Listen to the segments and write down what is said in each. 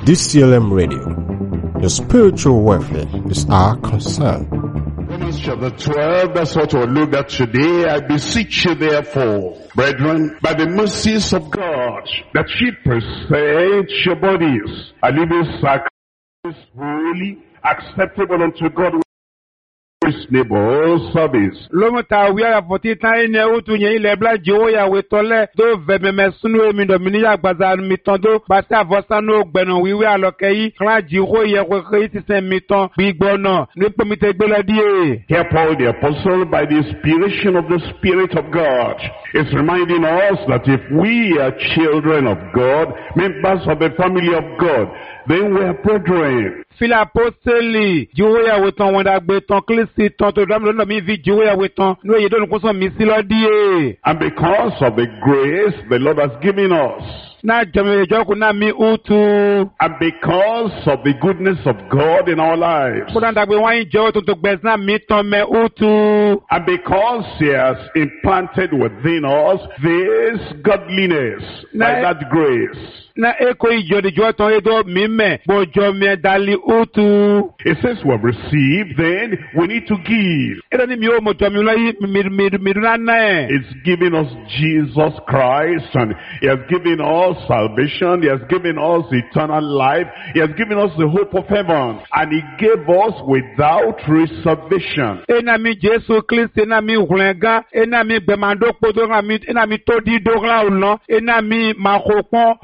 DCLM Radio. Your spiritual welfare is our concern. Romans chapter 12, that's what we'll look at today. I beseech you therefore, brethren, by the mercies of God, that ye present your bodies a living sacrifice, holy, acceptable unto God, reasonable service. Lomota we are for time utu nye ile bla jiwo ya wetole do vememe sunu emi do mini ya gbaza mitondo basa vosano gbeno wiwe aloke yi kla jiwo ye ko ti se miton gbigbono ni pomite gbelo die. Here Paul the apostle, by the inspiration of the Spirit of God, is reminding us that if we are children of God, members of the family of God, then we are brethren. Fila apostoli jiwo ya weton wanda gbe ton klisi ton to dam lo mi vi jiwo ya weton no ye don ko so mi si lo die. And because of the grace the Lord has given us, Na jame joku na mi utu. and because of the goodness of God in our lives, Ko dan dagbe wan je to gbe na mi ton me utu. and because He has implanted within us this godliness by that grace, Na eko ijo de jo ton edo mi me bojo mi dali utu. it says we have received, then we need to give. Ero ni mi o mo jo mi lo yi mi na na. It's given us Jesus Christ, and He has given us salvation. He has given us eternal life. He has given us the hope of heaven, and He gave us without reservation. Ena mi Jesu Christ ena mi hulenga ena mi gbemando podo ena mi todi dogla ulo ena mi makopon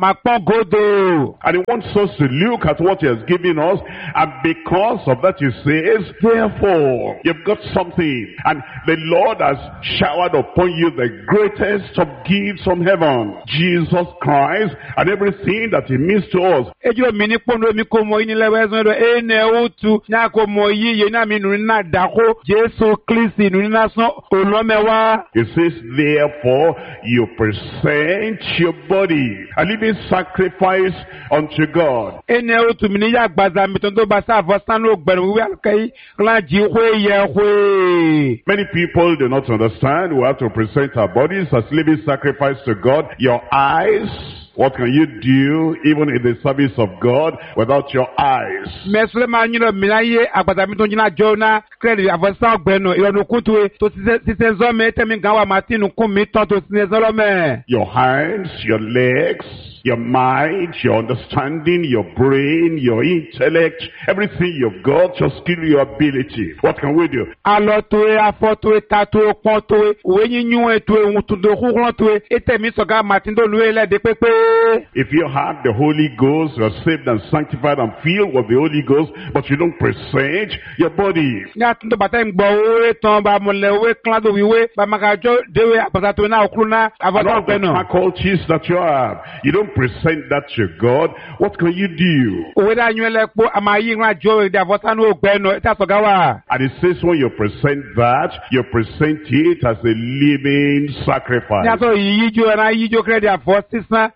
godo. And He wants us to look at what He has given us, and because of that He says, therefore, you've got something, and the Lord has showered upon you the greatest of gifts from heaven, Jesus Christ, and everything that He means to us. Ejo mi ni pondo mi ko mo ini lewe zo do ene utu na ko mo yi ye na mi nu na dako Jesu Christ nu na so olomewa. It says, therefore, you present your body a living sacrifice unto God. Ene utu mi ni ya gbaza mi ton do ba sa vosano gbenu wi alkai la ji hwe ye hwe. Many people do not understand. We have to present our bodies as living sacrifice to God. Your eyes, what can you do even in the service of God without your eyes? Mesle ma nyino minaye agbaza mi ton jina jona credit avosa gbenu ironu kutu to ti se zo me temi gawa martin kun mi ton to ti se zo me. Your hands, your legs, your mind, your understanding, your brain, your intellect, everything you've got, your skill, your ability. What can we do? Alo to e afo to e ta to e pon to e we nyinyu e to e untu do kuran to e etemi so ga martin do lu ele de pepe. If you have the Holy Ghost, you are saved and sanctified and filled with the Holy Ghost, but you don't present your body. Na tun do batem gbo we ton ba mo le we klan do wiwe ba magajo de we apasa to na okruna And avosa all the gbenu. faculties that you have, you don't present that to God. What can you do? We da nyu ele po amayi ran jo de avosa no gbenu eta so ga wa. And it says when you present that, you present it as a living sacrifice. Na so yi jo na yi jo credit avosa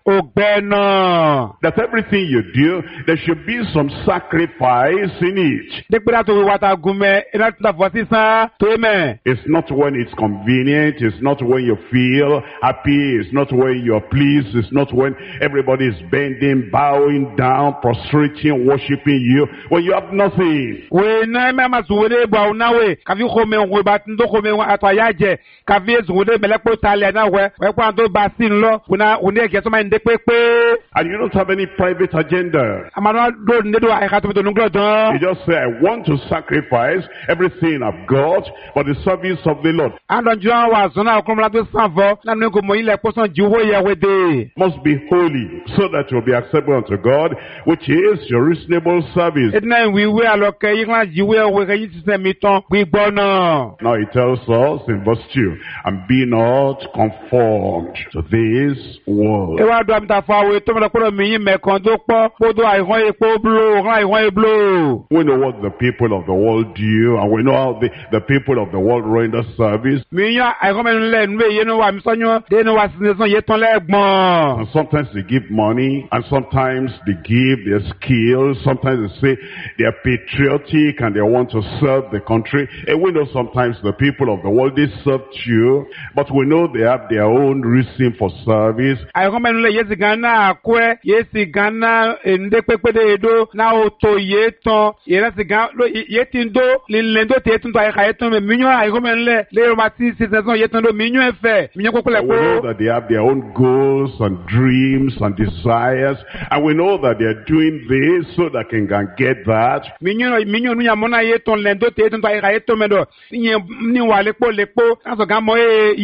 ogbenu. That everything you do, there should be some sacrifice in it. Dekpera to wata gume ina tun avosa to me. It's not when it's convenient. It's not when you feel happy. It's not when you're pleased. It's not when everybody is bending, bowing down, prostrating, worshiping you. When you have nothing. We na mama zuwede ba una we kavi khome we batin do khome wa atwayaje kavi zuwede melekpo tale na we kwa do basin lo una une ke so ma nde pepe And you don't have any private agenda. amana do ndedo ai khatu to nglo don You just say, I want to sacrifice everything I've got for the service of the Lord. andon juan wa zona okromla to sanvo na nko mo ile poson jiwo ye wede Must be holy so that you'll be acceptable unto God, which is your reasonable service. etna wi we aloke yikan jiwo we ke yin system mi ton gbigbona. Now he tells us in verse 2, and be not conformed to this world. E wa do am ta fa we to mo ko mi yin me kan do po podo ai hon epo blo ran ai hon e blo. We know what the people of the world do, and we know how the people of the world render service. Mi yan ai hon me nle nwe ye no wa mi sonyo de no wa sin son ye ton le gbon. And sometimes they give money, and sometimes they give their skills. Sometimes they say they are patriotic and they want to serve the country. And we know sometimes the people of the world, they serve you, but we know they have their own reason for service. Ayikomenule yesi Ghana akwe yesi Ghana ndekpekpede edo na oto yeton yesi Ghana yetindo lilendo tetunto ayikayeton me minyo ayikomenule le romati saison yetondo minyo efe minyo kokole We know that they have their own goals and dreams and desires, and we know that they are doing this so that they can get that. Minyo nunya mona yeton lendo tetunto ayikayeton me do ni walepo lepo aso gamo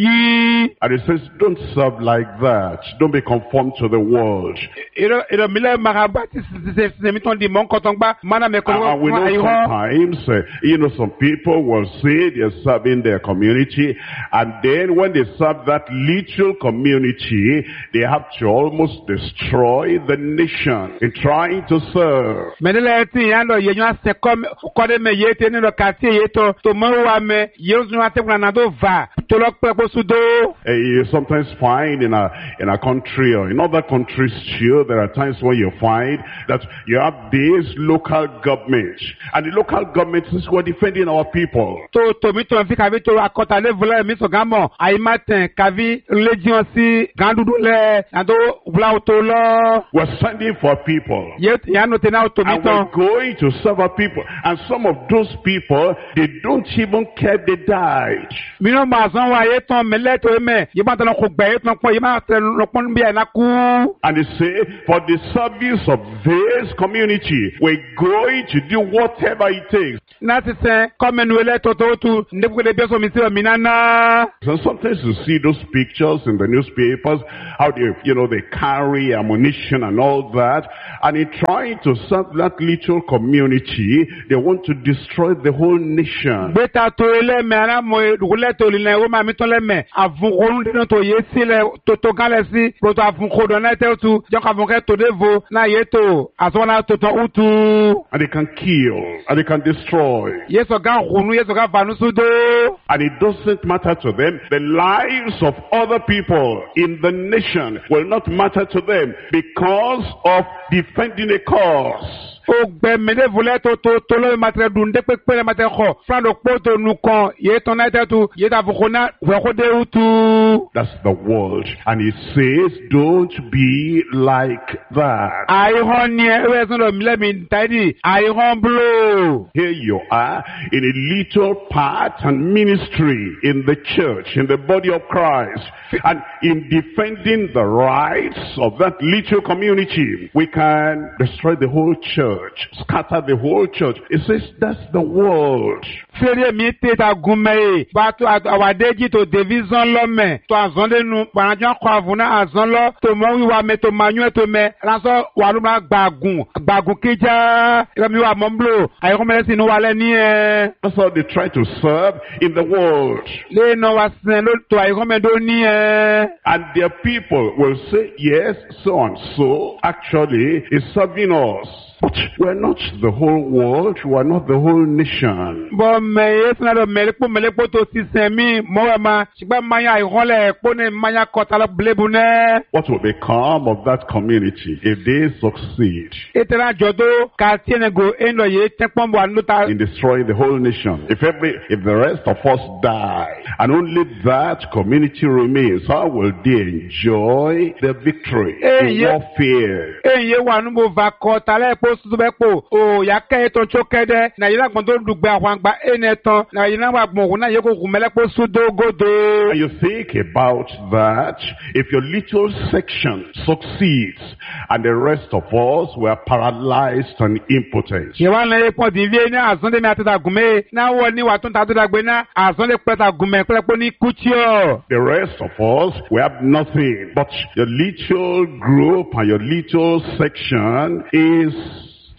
yi. And it says, don't serve like that. Don't be conformed to the world. Ero mile magabati se miton di mon kotongba mana me ko. And we know sometimes, some people will say they're serving their community, and then when they serve that little community, they have to almost destroy the nation in trying to serve. Menele ti yando yenyo se kom kode me yete ni lo kati yeto to mo wa me yezu ate kuna do va to lo pepo sudo. You sometimes find in a country or in other countries too, there are times when you find that you have this local government, and the local government is who are defending our people. To mi to fi kavi to akota le vula mi so gamo ai matin kavi legion si gandudu le ando vula to lo. We're standing for people. Yet ya no tena to mi And we're to. going to serve our people. And some of those people, they don't even care if they died. Mi no ma son wa yeton mele to me yiba to lo ko gbe yeton po yima te lo pon bi na ku. And they say, for the service of this community, we're going to do whatever it takes. Na ti se come nu ele to tu ndebu de beso mi se mi nana. And sometimes you see those pictures in the newspapers, how they carry ammunition and all that, and in trying to serve that little community, they want to destroy the whole nation. Beta to ele me ana mo rule to le o ma mi to le me avun orun de to ye si le to gale si pro to avun ko do na te tu jo ka avun ke to devo na ye to asona to utu. And they can kill, and they can destroy. Yeso ga hunu yeso ga vanu sudo. And it doesn't matter to them. The lives of other people in the nation will not matter to them because of defending a cause. O gbe mele vule to lo matre dunde pekpele matre kho frando poto nu kon ye ton na tetu ye ta vukona voko de utu. That's the world. And it says, don't be like that. Ai honie we so lo mile mi tadi ai hon blow. Here you are in a little part and ministry in the church, in the body of Christ. And in defending the rights of that little community, we can destroy the whole church, scatter the whole church. It says that's the world. Fere mi te ta gume ba to awadeji to division lo me to azonde nu panajo ko avuna azon lo to mo wi wa me to manu to me laso wa lu ma gbagun keja e mi wa momblo ayi ko me si nu wa le ni That's how they try to serve in the world. le no wa sen lo to ayi ko me do ni And their people will say, yes, so and so actually is serving us. But we're not the whole world, we are not the whole nation. bo me yesna do melepo to sisemi mo ma sigba maya ihole po ne maya kota lo blebu ne. What will become of that community if they succeed Etera jodo ka tiene go endo ye tekpon bo anuta. in destroying the whole nation? If the rest of us die and only that community remains, how will they enjoy the victory in warfare? Ye wanu mo va kota le po su be po o ya ke to chokede na yina gbon do dugbe awangba eneton na yina wa gbon na ye ko kumele po su do godo. And you think about that, if your little section succeeds and the rest of us were paralyzed and impotent, Ye wan le po di vie na azonde mi atata gume na wo ni wa tun ta do dagbe na azonde peta gume po ni kuchio. the rest of us, we have nothing, but your little group and your little section is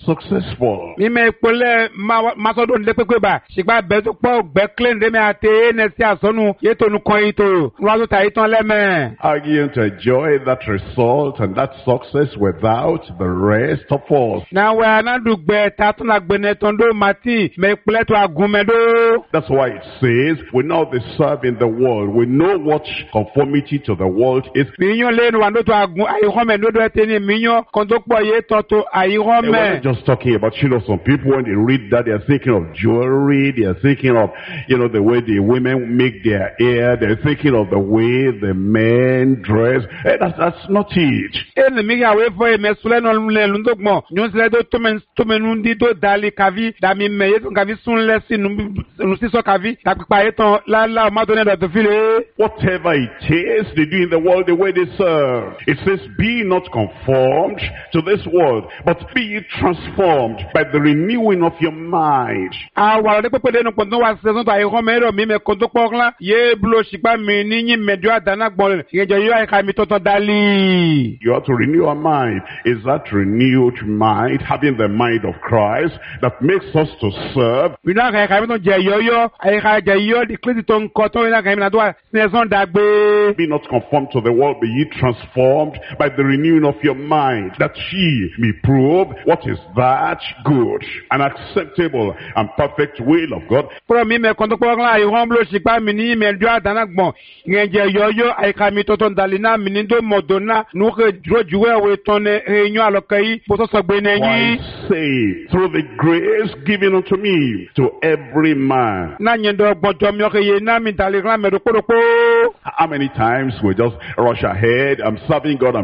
successful. Mi me pole masodo ndepepe ba. Shigba bezu po gbeklen de me ate nesi asonu yeto nu kon ito. Nwazo ta iton leme. Are you going to enjoy that result and that success without the rest of us? Na we na dugbe tatun agbene tondo mati me pole to agumedo. That's why it says, we know the serve in the world. We know what conformity to the world is. Minyon le no wando to agun ayihome no do eteni minyon kondokpo ye tonto And we're not ayihome. just talking about, some people when they read that, they're thinking of jewelry, they're thinking of, the way the women make their hair, they're thinking of the way the men dress. That's not it. Ene mi ga we fo me sule no le lundogmo. Nyon sile do to menundi do dali kavi da mi me yeto kavi sunle si nu siso kavi da pipa yeton la ma do ne do to file. Whatever it is they do in the world, the way they serve. It says, be not conformed to this world, but be ye transformed by the renewing of your mind. Awara de pepe de no pon wa saison to ayihome ro mi me kondokpo kla ye blo shipa mi ni yin medio adana gbon yejo yo ai ka mi tonton dali. You have to renew our mind. Is that renewed mind, having the mind of Christ, that makes us to serve? Mi na ka mi ton je yoyo ai ka je yo di kliti ton ko to na ka mi na do saison dagbe. Be not conformed to the world, be ye transformed by the renewing of your mind, that ye may prove what is that good and acceptable and perfect will of God. Pro mi me kondokpo kla ayihome blo shipa mi ni medio adana gbon yeje yoyo ai ka mi tonton dali na mi ni do modona nu ke juwe we ton enyo alokai bo so gbe Why nenyi. say, through the grace given unto me, to every man. Na nyendo gbojo mi o ke ye na mi dali kla me do kodoko. How many times we just rush ahead, I'm serving God,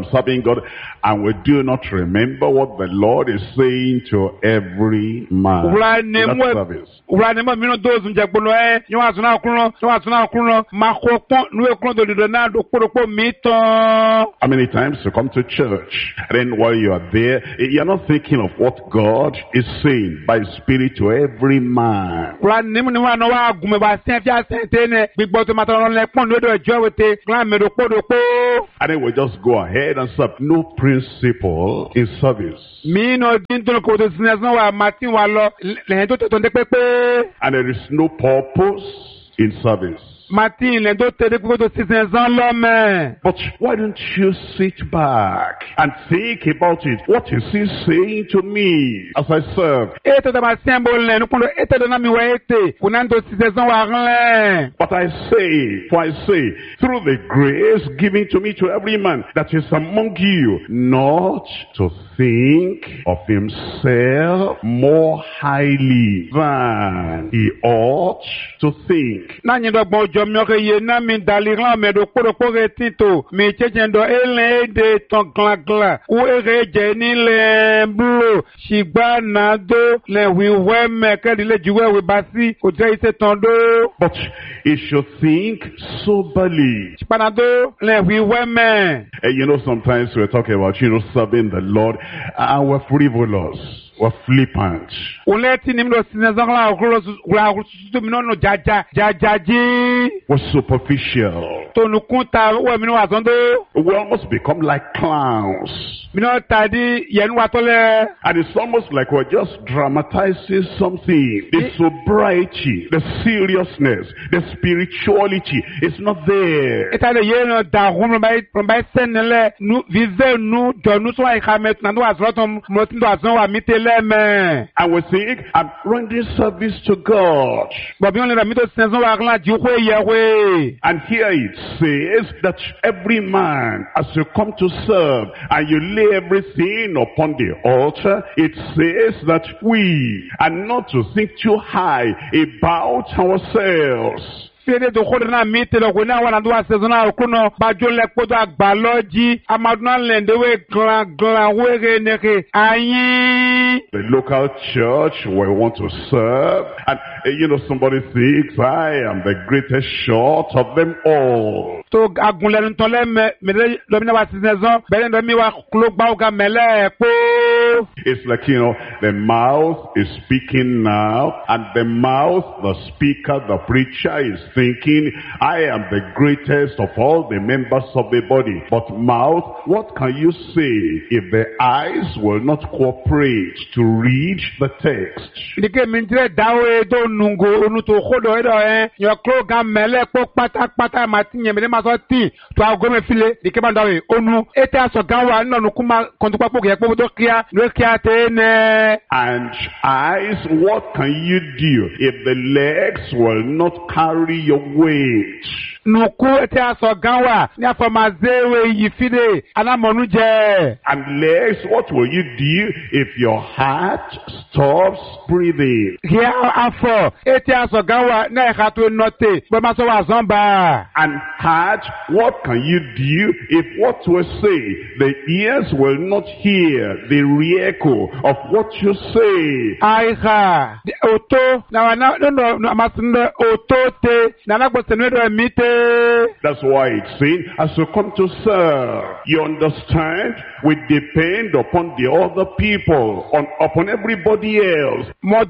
and we do not remember what the Lord is saying to every man in that service. Ura ne mo mi no do zun je gbolo yon asuna okunro ma ko pon nu ekun do na do kodoko mi ton. How many times you come to church, and then while you are there, you're not thinking of what God is saying by His Spirit to every man. Ura ne mo ni wa no wa gume ba sen fi asente ne gbigbo to ma ton le pon do ejo wete klan me do kodoko. And then we just go ahead and serve. No principle in service. Mi no din to ko to sines no wa Martin wa lo le to de pepe. And there is no purpose in service. Martin le do te de ko to sines an lo me. But why don't you sit back and think about it? What is He saying to me as I serve? Ete da ma sembo le no kondo ete do na mi wa ete kunando sines an wa ran. But I say, through the grace given to me to every man that is among you, not to think of himself more highly than he ought to think. Na nyi do gbojo mi o ke ye na mi dali ran me do kodoko ke tito mi cheche do ele de ton glan u ere je ni le blo shigba na do le wi we me ke le juwe we basi ko je ise ton do. But he should think soberly. Panado le we we me. Sometimes we're talking about, serving the Lord, and we're frivolous. We're flippant. Uleti ni mdo sinezangla ukula susu minono jajaji. We're superficial. Tonu kunta we mino wazondo. We almost become like clowns. Mino tadi yenu watole. And it's almost like we're just dramatizing something. The sobriety, the seriousness, the spirituality is not there. Itade yeno da rumbai senele nu vive nu jonu so ikamet na nu azrotom motindo azon wa mitele. And we think, I'm rendering service to God. And here it says that every man, as you come to serve and you lay everything upon the altar, it says that we are not to think too high about ourselves. Fede do kodna mitelo ko na wana do asezona okuno bajole kodo agbaloji amaduna lendewe glan wege neke ayin. The local church we want to serve, and somebody thinks I am the greatest short of them all. To agunle ntole me domina wa sizezon bele ndo mi wa klo gba oga mele po. It's like the mouth is speaking now, and the mouth, the speaker, the preacher is thinking, I am the greatest of all the members of the body. But mouth, what can you say if the eyes will not cooperate to read the text? And eyes, what can you do if the legs will not carry your weight? And legs, what will you do if your heart stops breathing? And heart, what can you do if what we say, the ears will not hear the re-echo of what you say? That's why it's saying, as you come to serve, you understand, we depend upon the other people, upon everybody else.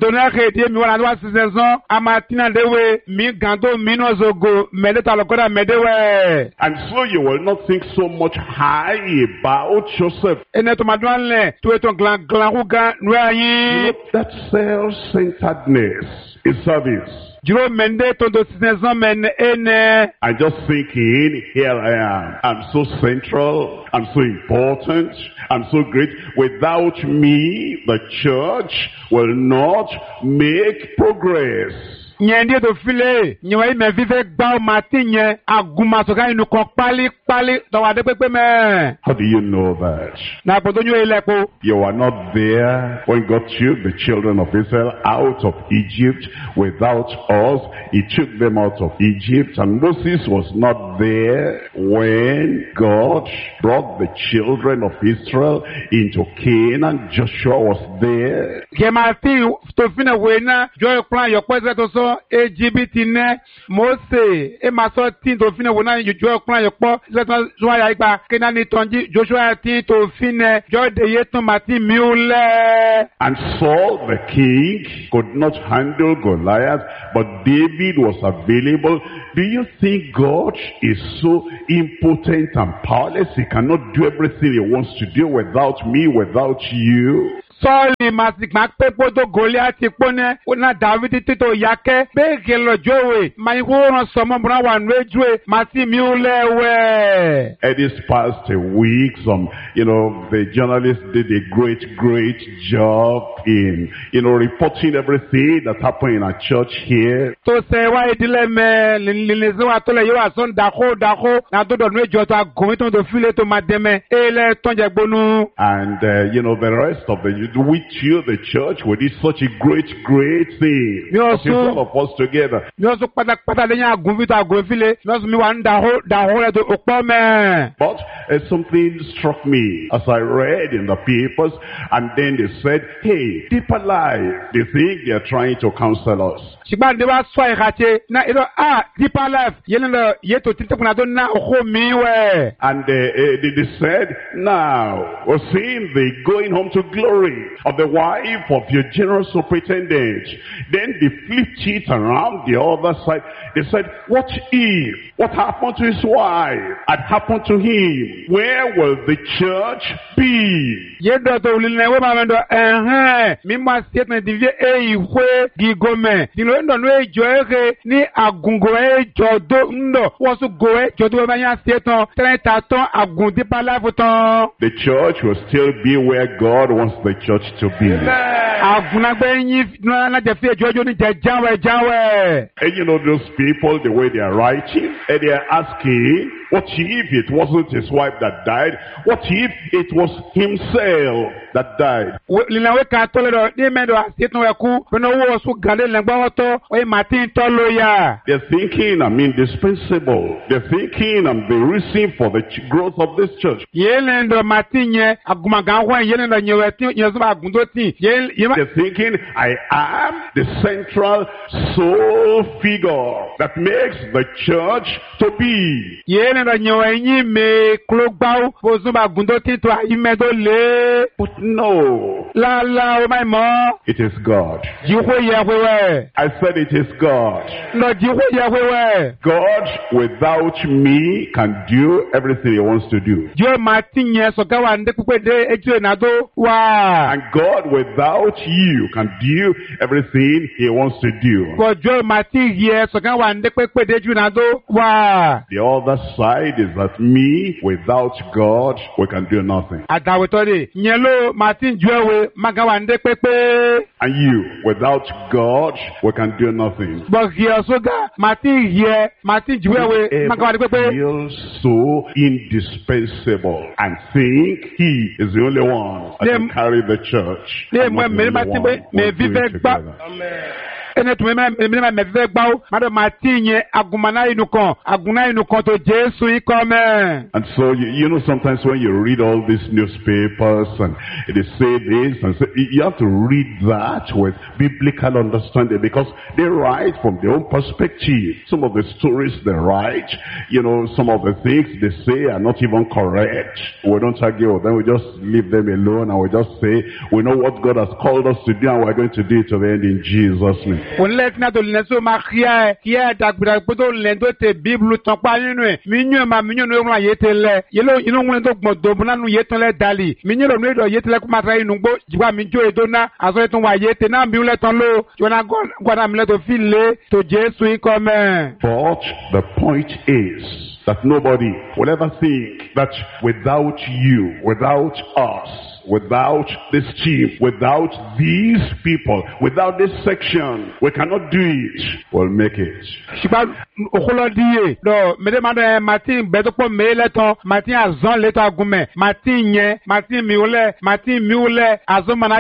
And so you will not think so much high about yourself. That self-centeredness is service. I'm just thinking, here I am. I'm so central. I'm so important. I'm so great. Without me, the church will not make progress. How do you know that? You are not there when God took the children of Israel out of Egypt without us. He took them out of Egypt, and Moses was not there when God brought the children of Israel into Canaan. Joshua was there. Mose, and Saul the king could not handle Goliath, but David was available. Do you think God is so impotent and powerless? He cannot do everything he wants to do without me, without you? And it is past a week. The journalists did a great job in, reporting everything that happened in our church here. And, the rest of we cheer the church, we did such a great thing. All of us together. But something struck me as I read in the papers, and then they said, hey, Deeper Life, they think they are trying to counsel us. And they said, now, we're seeing the going home to glory of the wife of your general superintendent. Then they flipped it around the other side. They said, what happened to his wife had happened to him? Where will the church be? The church will still be where God wants the church to be. And those people, the way they are writing, and they are asking, what if it wasn't his wife that died? What if it was himself that died? They're thinking I'm indispensable. They're thinking I'm the reason for the growth of this church. They're thinking I am the central soul figure that makes the church to be. But no, La la o mai mo. It is God. Jiwo ye wewe. I said it is God. No jiwo ye wewe. God without me can do everything he wants to do. Jo matinye so ka wa nde pupede eju na do wa. And God without you can do everything he wants to do. Ko jo matinye so ka wa nde pupede eju na do wa. The other side is that me without God we can do nothing. Adawe to de nyelo matin juwe maga wa nde pepe. And you without God we can do nothing. But here so ga matin juwe maga wa nde pepe. Feels so indispensable and think he is the only one that can carry the church. And not the only one who do it together. Ene tu me vive gbao mado matinye agumana inukan to Jesu ikome. And so you know sometimes when you read all these newspapers and they say this and say, you have to read that with biblical understanding because they write from their own perspective. Some of the stories they write, you know, some of the things they say are not even correct. We don't argue with them, we just leave them alone and we just say we know what God has called us to do and we're going to do it to the end in Jesus' name. On let na to leso ma kia dagbira poto lendo te Bible ton pa ninu e minyo no ma yetele yelo inu ngun to gbodo bunanu yetonle dali minyo lo no yetele ku matra inu gbo jiwa minjo edona aso etun wa yete na bi ule ton lo jona gona mi le to file to Jesu ikome. But the point is that nobody will ever think that without you, without us, without this team, without these people, without this section, we cannot do it. We'll make it. Shiba okolodiye do mede mado Martin bedopo meleton Martin azon leto agume Martin miule azomana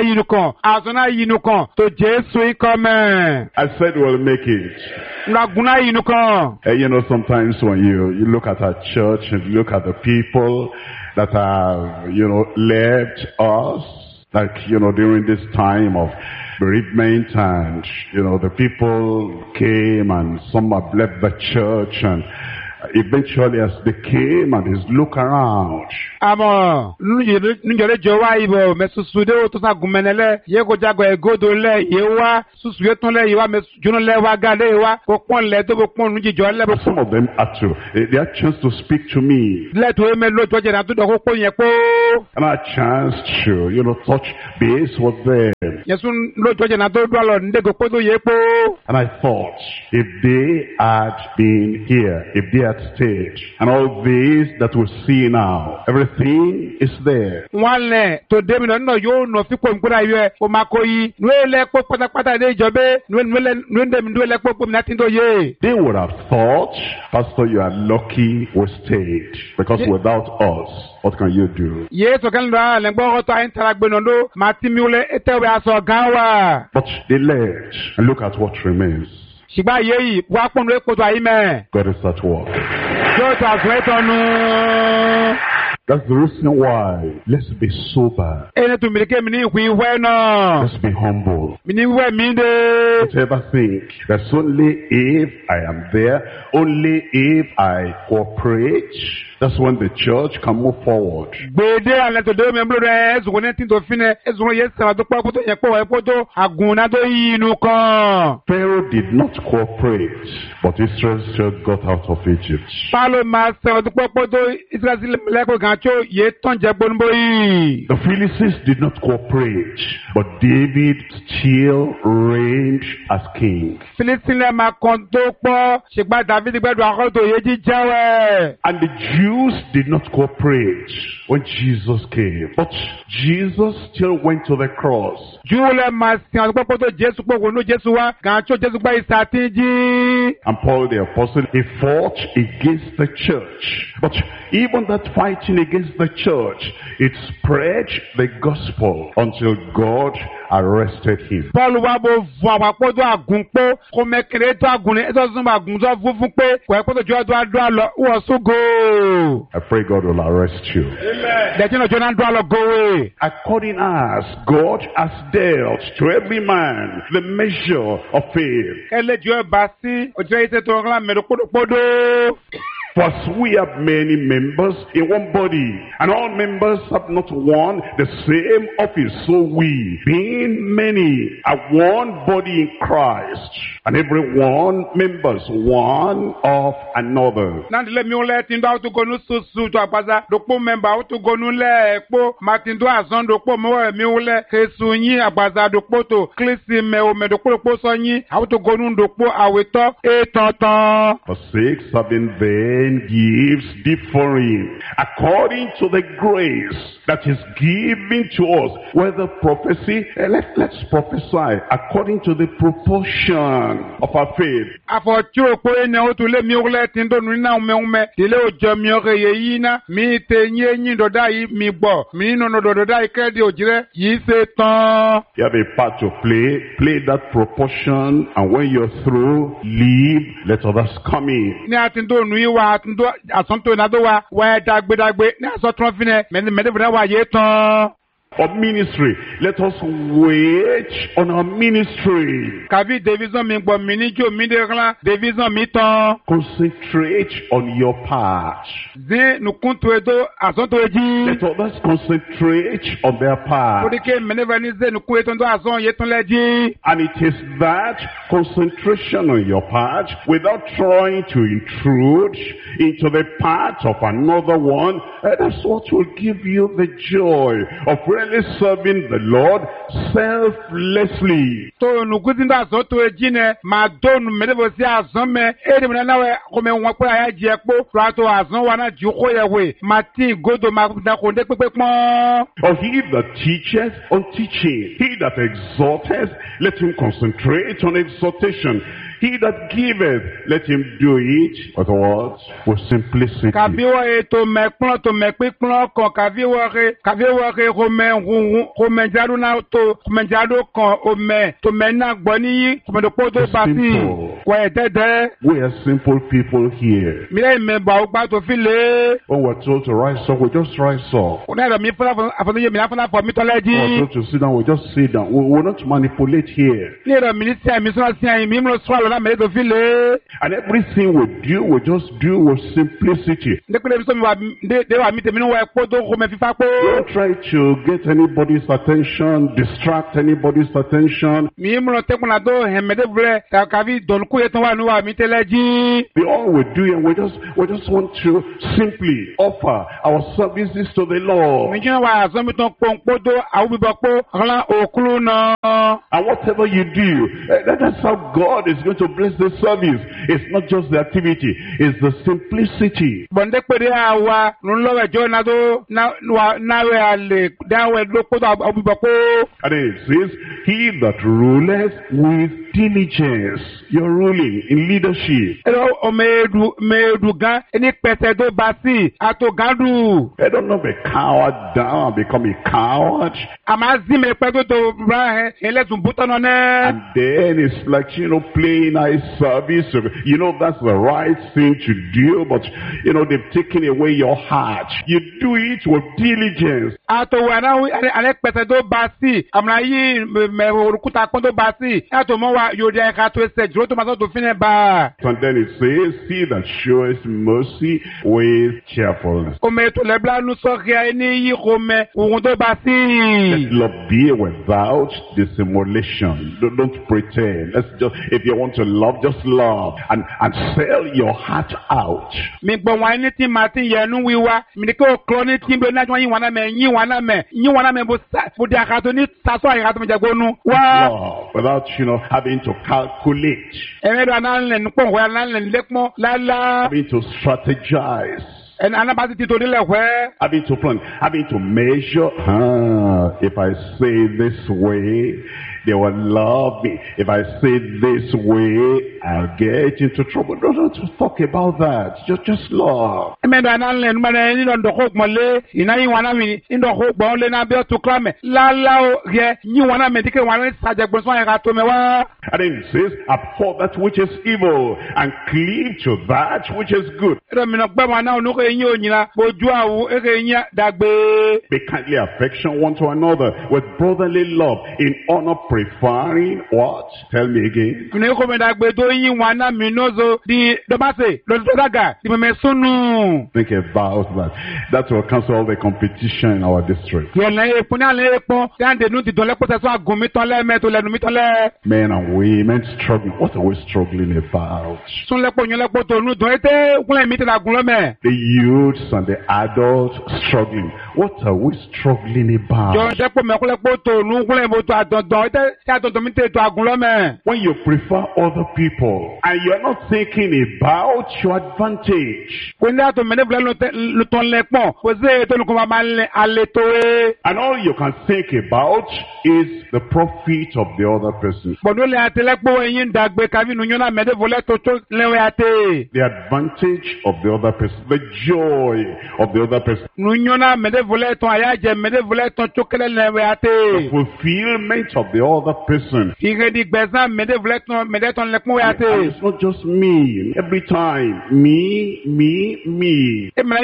yinukan to Jesu ikome. I said we'll make it. Laguna yinukan. You know, sometimes when you look at our church and look at the people that have, you know, left us, like, you know, during this time of bereavement and, you know, the people came and some have left the church and eventually as they came and his look around. Amo, njere jowa ibo mesusude o to sa gumenele ye ko jago egodo le yewa susuye ton le yewa mesujuno le wa gale yewa ko pon le to bo pon njijo le bo. Some of them actually they had chance to speak to me. Le to me lo joje na to do ko pon yen po. And I had chance to, you know, touch base with them. Yesun lo joje na to do lo nde go po ye po. And I thought if they had been here, if they had stayed, and all this that we see now, everything is there. One to dem no yo no fi ko nkura yo o makoyi nwele po patapata de jobe nwele dem nwele po na tindo ye. They would have thought, Pastor, you are lucky we stayed because without us, what can you do? Ye to kan lo le gbo to intera gbe no do matimiule etewe aso ganwa. But they left, and look at what remains. Shiba yeyi wa ponu epo to ayime. God is at work. Yo to aswetonu. That's the reason why. Let's be sober. Ene tu milike mini wi no. Let's be humble. Mini we mi de. Don't ever think that's only if I am there, only if I cooperate. That's when the church can move forward. Gbede ale to do membro re ezugo ne tin to fine ezugo yes sa do pa to yen po e po to aguna do yinu kan. Pharaoh did not cooperate, but Israel still got out of Egypt. Palo ma sa do po to Israel le ko gan cho ye ton je gbonbo yi. The Philistines did not cooperate, but David still reigned as king. Philistine ma kon to po se gba David gbedu akon to ye ji jawe. And the Jews did not cooperate when Jesus came, but Jesus still went to the cross. And Paul the apostle, he fought against the church. But even that fighting against the church, it spread the gospel until God arrested him. I pray God will arrest you. Amen. According as God has dealt to every man the measure of faith. For as we have many members in one body, and all members have not one the same office, so we, being many, are one body in Christ, and every one members one of another. Nandile mi ule tindo auto gonu susu to apaza dokpo member auto gonu le ekpo matindo azon dokpo mo mi ule kesu yin apaza dokpo to klisi me o me dokpo so yin auto gonu dokpo aweto etantan. For 6 having then gifts differing according to the grace that is given to us, whether prophecy, let's prophesy according to the proportion of our faith. Afo chiro po ene auto le mi ule tindo nuna ume dile o jomi ore ye yina mi te nyi do dai mi gbo mi no do dai kredi ojire yi se tan. You have a part to play that proportion, and when you're through, leave, let others come in. Ni atindo nu iwa atindo asonto na do wa dagbe ni asotron fine me wa ye tan. Of ministry, let us wait on our ministry. Kavi division mi gbo mi ni jo mi de ran division mi tan. Concentrate on your part. Ze nu kunto edo asonto eji. Let others concentrate on their part. Odike me never ni ze nu ku eto ndo ason ye tun leji. And it is that concentration on your part, without trying to intrude into the part of another one, that's what will give you the joy of really serving the Lord selflessly. To nu ku tinda ason to eji ne ma do nu me never si ason me e de me na we ko me won pe aya je po to ason wa na ju ko ye we ma ti godo ma da ko de pepe pon. Or he that teacheth on teaching, he that exhorteth, let him concentrate on exhortation. He that giveth, let him do it with what? With simplicity. Kaviwa to me pipon kon kaviwa re ko me jadu na to me jadu kon o me to me na gbo ni to me do poto basi ko e dede. We are simple people here. Mi le me ba o gba to file. When we're told to rise up, we just rise up. O na mi funa afọlọye mi na funa for mi toleji. When we're told to sit down, we just sit down. We will not manipulate here. Ni ro minister mi so si ayin mi mo swallow na me to file. And everything we do, we just do with simplicity. Don't try to get anybody's attention, distract anybody's attention. All we do, and we just want to simply offer our services to the Lord. And whatever you do, that's how God is going to bless the service. It's not just the activity, it's the simplicity. And it says, he that ruleth with diligence. You're ruling in leadership. I don't know, be coward down, become a coward. And then it's like, playing eye service. That's the right thing to do, but they've taken away your heart. You do it with diligence. And then it says, he that showeth mercy with cheerfulness. Let love be without dissimulation. Don't pretend. If you want to love, just love and sell your heart out. Love, without having to calculate, having to strategize, having to plan, having to measure. If I say this way, they will love me. If I say this way, I'll get into trouble. Don't talk about that. Just love. And then it says, abhor that which is evil and cleave to that which is good. Be kindly affection one to another with brotherly love, in honor preferring what? Tell me again. Mine ko me dagbe do yin wana minozo di domase lo do daga di me sunu. Think about that. That will cancel all the competition in our district. Ye na e puni ale epon ti ande nu ti dole pose so agun mi ton le me to lenu mi ton le. Men and women struggling. What are we struggling about? Sun le po yan le po to nu don ete kunle mi te agun lo me. The youths and the adults struggling. What are we struggling about? Jo de po me kunle po to nu kunle mo to adondon ete ti adondon mi te to agun lo me. When you prefer other people and you're not thinking about your advantage, When that to me ne vle lo ton le pon, ko ze to lu ko ma le ale to e. and all you can think about is the profit of the other person, Bodo le atele po yin dagbe kavi nu yona me de vole to to le we ate. the advantage of the other person, the joy of the other person, Nu yona me de vole to ayaje me de vole to to kele le we the ate. fulfillment of the other person. Ire di gbeza me de vole to me de ton le pon we And ate. it's not just me. Every time, me. E me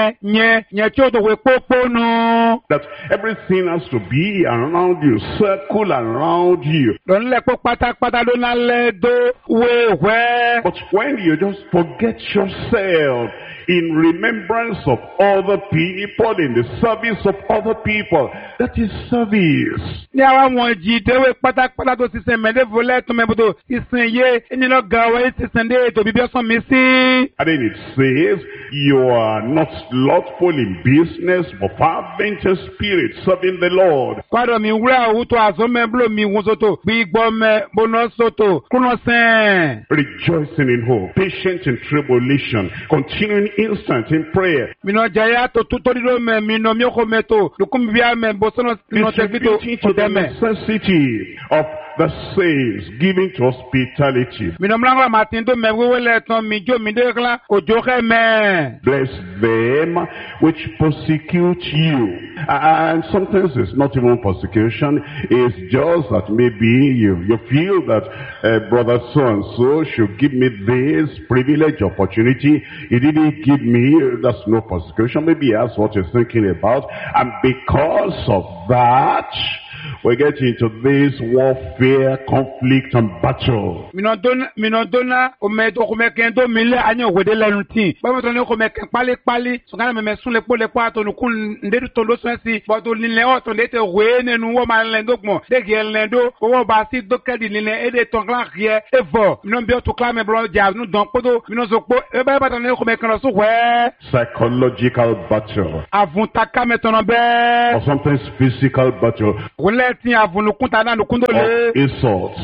nye cho to we popo nu. That everything has to be around you, circle around you. Don le po pata do na le do we. But when you just forget yourself in remembrance of other people, in the service of other people, that is service. Ni awa won ji de we pata to sisen me de vole to me bodo sisen ye eni lo ga we sisen de to bibi osan mi si. And then it says, you are not slothful in business, but fervent in spirit, serving the Lord. Kwado mi wura wu to aso me blo mi won soto bi gbo me bono soto kuno sen. Rejoicing in hope, patient in tribulation, continuing instant in prayer, Mi no jaya to do me mi no mi ko me to dukum bia me bosono no te bito contributing to the me. necessity of the saints, giving to hospitality. Mi no mlanga matin do me wewe le ton mi jo mi de kla ko jo ke me. Bless them which persecute you. And sometimes it's not even persecution. It's just that maybe you feel that brother so-and-so should give me this privilege, opportunity. He didn't give me. That's no persecution. Maybe that's what you're thinking about. And because of that, we get into this warfare, conflict, and battle. Mi no dona o me ken do mi le anyo wede le ntin. Ba mo to ne ko me ken pali so kana me sun le po ato nu kun ndedu to do so si bo to ni le o to de te we ne nu wo ma le ndokmo de ge le ndo ko wo ba si do kedi ni le e de ton klan rie e vo mi no bi o to klan me bro ja nu don podo mi no so po e ba to ne ko me kan so we Psychological battle. avun taka me ton be Or sometimes physical battle. wole tin avun nu kunta na nu kundo Or le insults.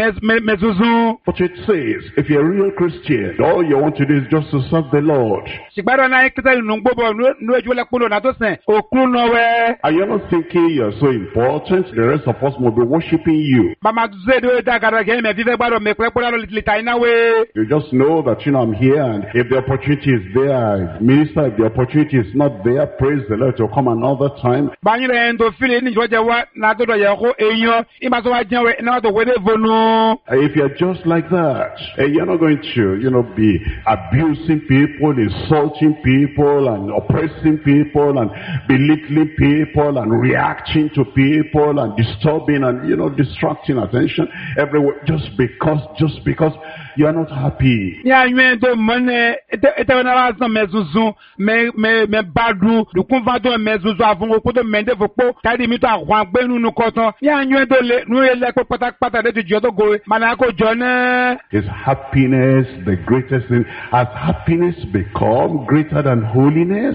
me zuzu But it says, if you're a real Christian, all you want to do is just to serve the Lord. sigbaro na kita nu gbobo nu eju le polo na to sen okun no we And you're not thinking you're so important, the rest of us will be worshiping you. mama zuze do da gara ge me vive gbaro me pe polo li ta ina we You just know that, I'm here, and if the opportunity is there, I minister. If the opportunity is not there, praise the Lord, to come another time. ba yin re ndo fili ni joje wa na to do ye ko eyan ima so wa jan we na to we de vonu If you're just like that, you're not going to, be abusing people, insulting people, and oppressing people, and belittling people, and reacting to people, and disturbing, and, distracting attention everywhere, just because you're not happy. ni anwen do mone ete na wa so mezuzu me badu du kun va do mezuzu avun ko do mende vopo tari mi to àwọn gbenu nu ko tan ni anwen do le nu le ko pata de jo to go mana ko jo na Is happiness the greatest thing? Has happiness become greater than holiness?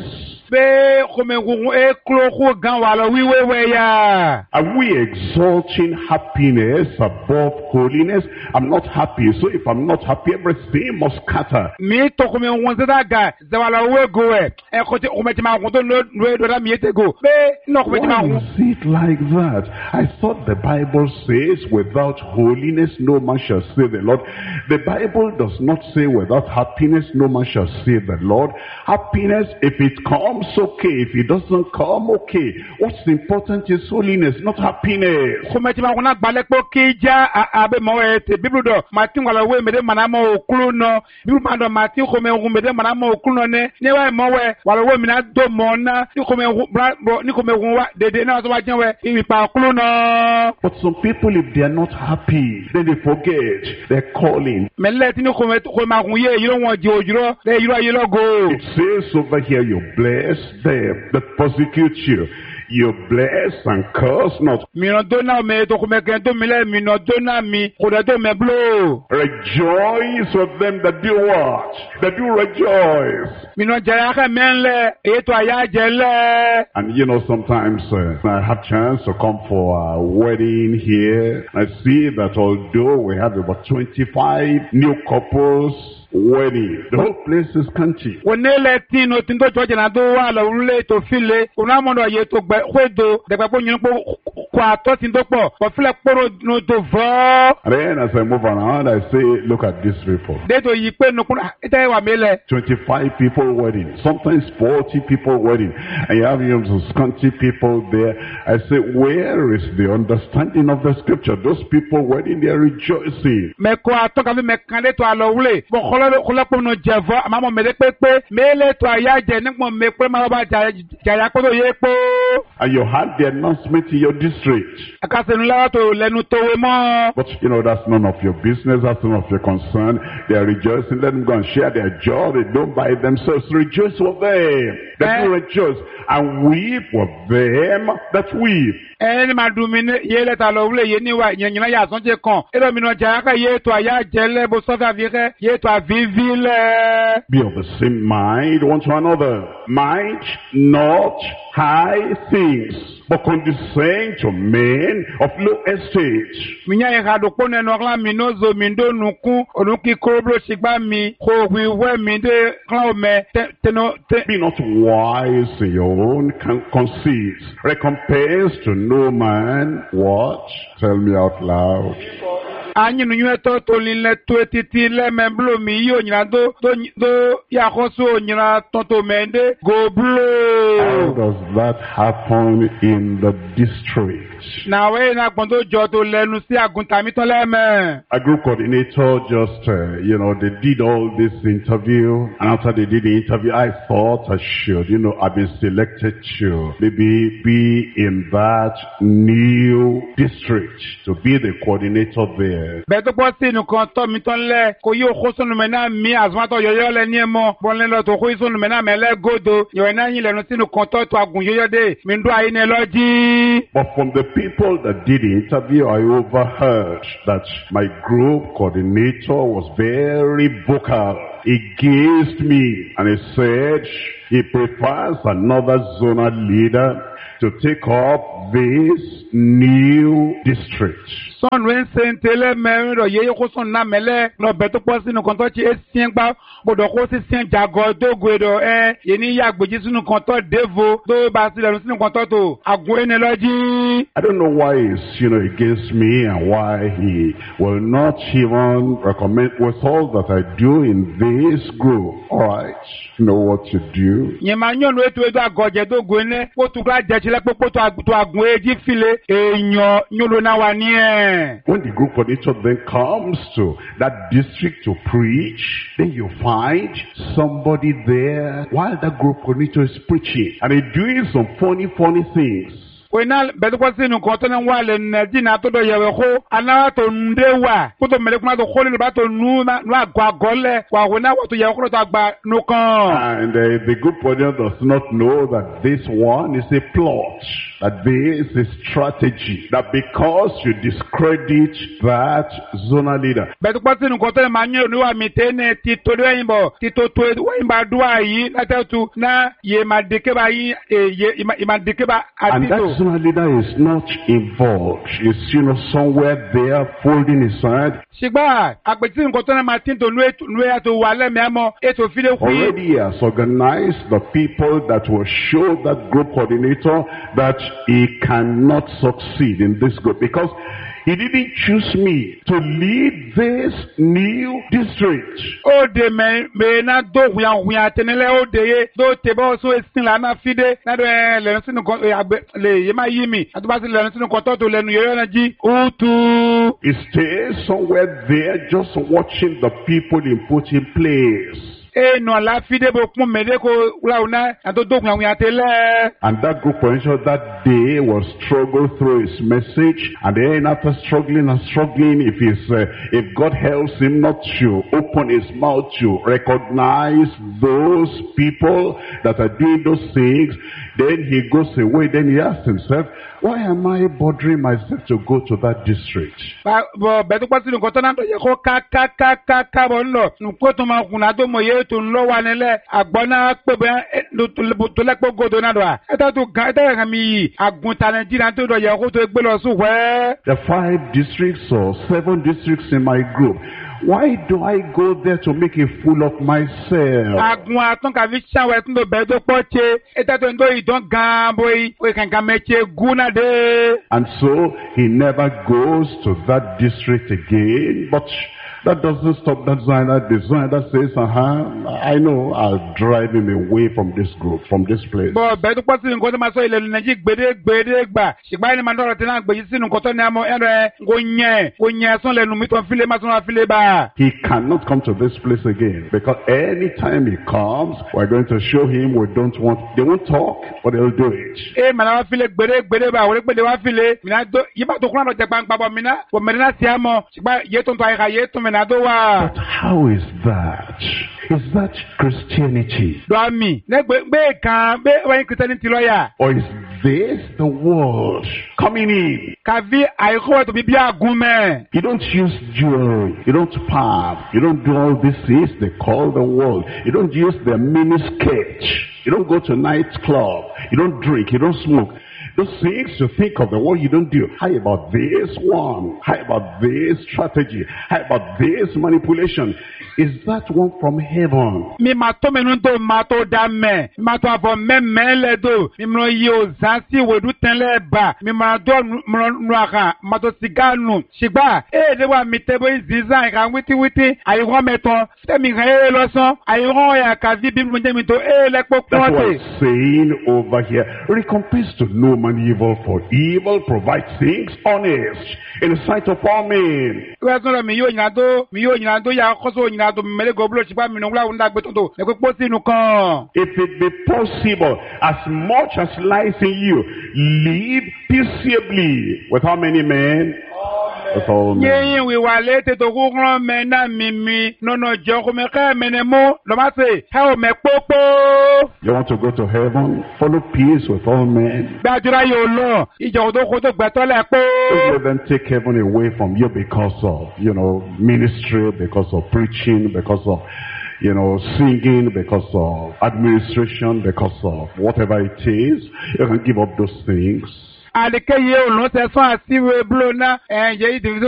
be ko me gun e klo ko gan wa lo wiwe we ya Are we exalting happiness above holiness? I'm not happy, so if I'm not happy, everything must scatter. mi to ko me won se da ga ze wa lo we go e ko ti o me ti ma gun to no do da mi ete go be no ko me ti ma Why gun is it like that? I thought the Bible says without holiness no man shall see the Lord. The Bible does not say without happiness no man shall see the Lord. Happiness, if it comes, comes, okay. If he doesn't come, okay. What's important is holiness, not happiness. Kumeti makuna balekpo kija abe moete bibludo matin wala we mede manamo okuluno biblu mando matin kome mede manamo okuluno ne wa mowe wala we mina do mona ni kome wa dede na so wa jenwe ibi pa okuluno. But some people, if they are not happy, then they forget their calling. Mele tini kome makunye yiro won ji ojuro le yiro go. It says over here, you bless them that persecute you. You bless and curse not. Minodona me to kumekento mile minodona mi kudato me blow. Rejoice with them that do what? That do rejoice. Minojayaka menle eto ayajele. And you know, sometimes I have chance to come for a wedding here. I see that although we have about 25 new couples wedding, the whole place is country. Onele tino tindo choje na do wala ule to file unamondo ye to gbe kwedo de gbe nyun po kwa to tindo po o file poro no to vo. And then as I move around, I say, look at this report. De to yi pe no kuna ita wa mele 25 people wedding, sometimes 40 people wedding, and you have some country people there. I say, where is the understanding of the scripture? Those people wedding, they are rejoicing. Me ko atoka me kande to alo ule bo kolapo no jevo amamo mele pepe mele to ayaje nikmo me pe ma ba jaya ko to ye po. And you had the announcement in your district. Akasenu la to lenu to we mo. But you know, that's none of your business, that's none of your concern. They are rejoicing. Let them go and share their joy. They don't buy themselves. Rejoice with them that you rejoice, and weep with them that weep. Eni madumine yele talo ule yeni wa nyina ya sonje kon ero mino jaka ye to aya jele bo so vire ye to avivile. Be of the same mind one to another. Mind not high things, but condescend to men of low estate. Minya ye hado pone no la minozo mindo nuku onuki koblo sigba mi ko wiwe mi de kla me Be not wise in your own conceits. Recompense to no man what? Tell me out loud. Anyi nu to lile to etiti le memblo mi yo nyina do ya khoso nyina tonto mende go blow. How does that happen in the district? Na we na gbondo jo to lenu si agunta mi to leme. A group coordinator just, they did all this interview. And after they did the interview, I thought I should, I've been selected to maybe be in that new district to be the coordinator there. Beto posi nu konto mi ton le ko yo khoso nu mena mi azmato yoyo le ni mo bon le lo to khoso nu mena mele godo yo na yin le nu sinu konto to agun yoyo de mi ndo ayi ne loji. But from the people that did the interview, I overheard that my group coordinator was very vocal against me, and he said he prefers another zonal leader to take up this new district. Son wen sentele me ro ye ko son na mele no beto posi nu konto chi esien gba bodo ko si sien jago do gwedo ye ni ya gbeji sinu konto devo do ba si le sinu konto to agun ene loji. I don't know why he's against me and why he will not even recommend with all that I do in this group. All right, you know what to do. Ye ma nyon we to agoje do gwene ko tu gba je chile popo to agun eji file eyan nyolo na wa ni When the group coordinator then comes to that district to preach, then you find somebody there while that group coordinator is preaching, and he's doing some funny things. Wena beto kwa sinu konto na wale na to do yewe ko ana to ndewa ko to mele kuma to khole ba to nu agwa gole wa wona wa to yewe ko to agba nu kan. And the group coordinator does not know that this one is a plot, that this is strategy, that because you discredit that zonal leader. Beto kwa sinu konto na manyo ni wa mitene ti to do yimbo ti to yimba duwa yi na tetu na ye madeke ba yi ye madeke ba atito. Zonal leader is not involved. He's somewhere there folding his hand. Already he has organized the people that will show that group coordinator that he cannot succeed in this group, because He didn't choose me to lead this new district. O de me na do huya tenele o de ye do tebo so esin la na fide na do le sinu ko le ye ma yimi atu ba si le sinu ko to lenu ye na ji utu. He stays somewhere there just watching the people he put in place. No la fide bo kun mede ko ula una atu do huya tele. And that group of angels that day was struggle through his message, and then after struggling and struggling, if God helps him not to open his mouth to recognize those people that are doing those things, then he goes away. Then he asks himself, why am I bothering myself to go to that district? Betu kwasi nukoto na to ye ko ka bonlo nukoto ma kunado mo ye to nlo wanele agbona pebe to le pogodo na do eta to ga eta ga mi agunta Nigeria to do ye ko to gbe lo su we. The 5 districts or 7 districts in my group. Why do I go there to make a fool of myself? Agun aton ka vi shawe tun do be do poche eta to ndo idon gambo we kan ka meche guna de. And so he never goes to that district again, but that doesn't stop that designer says, I know, I'll drive him away from this group, from this place. But bedu kwasi nkoto maso ile Nigeria gbede gba. Sigba ni mandoro tena gbe sinu nkoto ni amo ere gonye son le nu mi to file maso na file ba. He cannot come to this place again, because anytime he comes, we're going to show him they won't talk, but they'll do it. Mana wa file gbede ba, we gbede wa file. Mina do yiba to kuna no je gba bo mina, bo mina si amo. Sigba ye to ai ye to But how is that? Is that Christianity? Or is this the world coming in? You don't use jewelry, you don't palm, you don't do all these things they call the world. You don't use the miniskirt, you don't go to nightclub, you don't drink, you don't smoke. Those things you think of the world you don't do. How about this one? How about this strategy? How about this manipulation? Is that one from heaven? Mi mato menundo mato dame. Mato avo memele do. Mi mno yo zansi wedu tenle ba. Mi mato nwaka. Mato siganu. Shigba. Dewa mitebo izizan. Ka witi. Ayo meton. Te mi gaye loson. Ayo ya kazi bimbo mito. Lekpo That's what I'm saying over here. Recompense to no man evil for evil. Provide things honest in the sight of all men. If it be possible, as much as lies in you, live peaceably with how many men? With all men. You want to go to heaven? Follow peace with all men. Don't let them take heaven away from you because of, ministry, because of preaching, because of, singing, because of administration, because of whatever it is. You can give up those things.